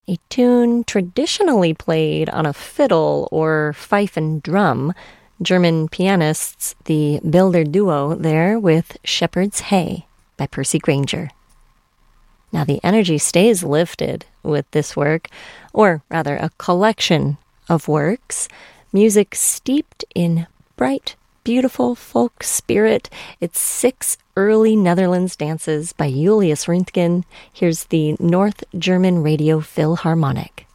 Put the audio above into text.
a tune traditionally played on a fiddle or fife and drum. German pianists, the Builder Duo there with Shepherd's Hay by Percy Grainger. Now the energy stays lifted with this work, or rather a collection of works, music steeped in bright, beautiful folk spirit. It's 6 early Netherlands dances by Julius Röntgen. Here's the North German Radio Philharmonic.